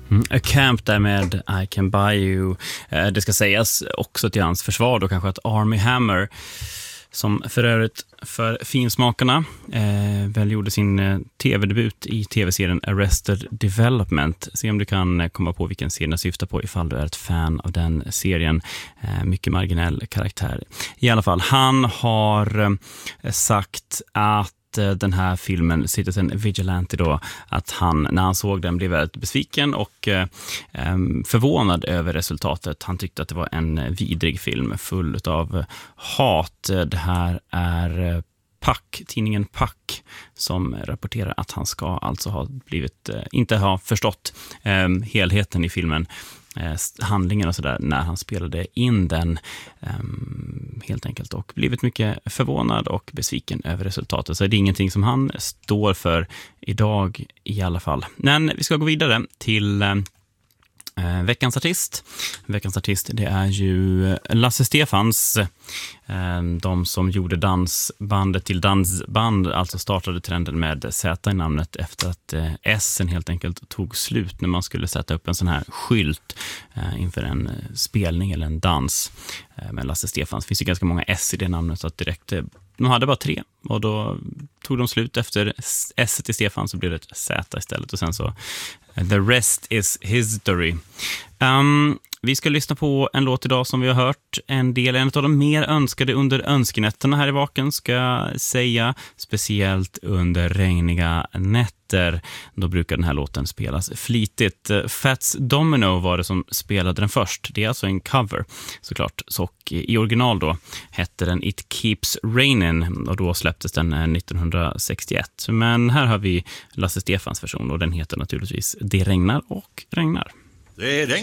A Camp där med I Can Buy You. Det ska sägas också till hans försvar då kanske att Armie Hammer, som för övrigt för finsmakarna väl gjorde sin tv-debut i tv-serien Arrested Development. Se om du kan komma på vilken serie jag syftar på ifall du är ett fan av den serien. Mycket marginell karaktär. I alla fall, han har sagt att den här filmen Citizen Vigilante då, att han när han såg den blev väldigt besviken och förvånad över resultatet. Han tyckte att det var en vidrig film full av hat. Det här är tidningen Puck som rapporterar att han ska alltså ha inte ha förstått helheten i filmen, handlingen och sådär när han spelade in den helt enkelt, och blivit mycket förvånad och besviken över resultatet. Så det är ingenting som han står för idag i alla fall. Men vi ska gå vidare till veckans artist. Veckans artist, det är ju Lasse Stefans. De som gjorde dansbandet till dansband, alltså startade trenden med Z i namnet efter att S helt enkelt tog slut när man skulle sätta upp en sån här skylt inför en spelning eller en dans med Lasse Stefans. Det finns ju ganska många S i det namnet, så att direkt de hade bara 3 och då tog de slut efter S till Stefan, så blev det ett Z istället och sen så the rest is history. Vi ska lyssna på en låt idag som vi har hört en av de mer önskade under önskenätterna här i Vaken, ska jag säga, speciellt under regniga nätter. Då brukar den här låten spelas flitigt. Fats Domino var det som spelade den först. Det är alltså en cover såklart. Så i original då hette den It Keeps Rainin' och då släpptes den 1961. Men här har vi Lasse Stefans version och den heter naturligtvis Det regnar och regnar. Det regnar